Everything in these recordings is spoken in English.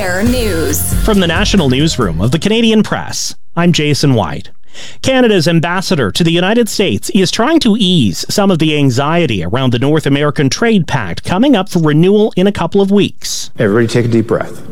Weather News. From the National Newsroom of the Canadian Press, I'm Jason White. Canada's ambassador to the United States is trying to ease some of the anxiety around the North American Trade Pact coming up for renewal in a couple of weeks. Everybody take a deep breath.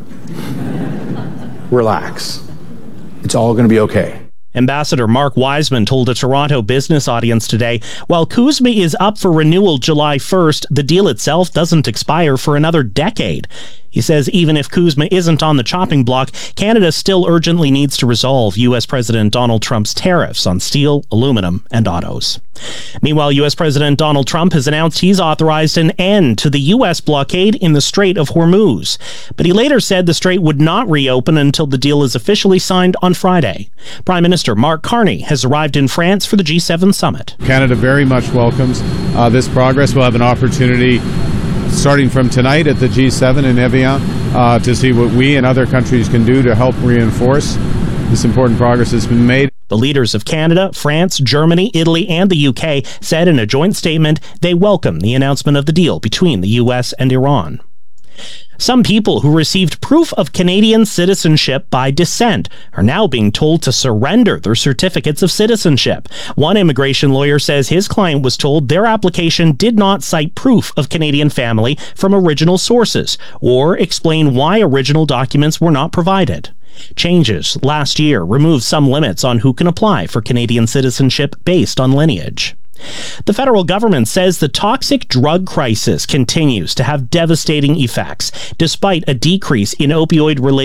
Relax. It's all going to be okay. Ambassador Mark Wiseman told a Toronto business audience today, while CUSMA is up for renewal July 1st, the deal itself doesn't expire for another decade. He says even if CUSMA isn't on the chopping block, Canada still urgently needs to resolve U.S. President Donald Trump's tariffs on steel, aluminum, and autos. Meanwhile, U.S. President Donald Trump has announced he's authorized an end to the U.S. blockade in the Strait of Hormuz. But he later said the strait would not reopen until the deal is officially signed on Friday. Prime Minister Mark Carney has arrived in France for the G7 summit. Canada very much welcomes this progress. We'll have an opportunity starting from tonight at the G7 in Evian to see what we and other countries can do to help reinforce this important progress that's been made. The leaders of Canada, France, Germany, Italy, and the UK said in a joint statement they welcome the announcement of the deal between the US and Iran. Some people who received proof of Canadian citizenship by descent are now being told to surrender their certificates of citizenship. One immigration lawyer says his client was told their application did not cite proof of Canadian family from original sources or explain why original documents were not provided. Changes last year removed some limits on who can apply for Canadian citizenship based on lineage. The federal government says the toxic drug crisis continues to have devastating effects, despite a decrease in opioid-related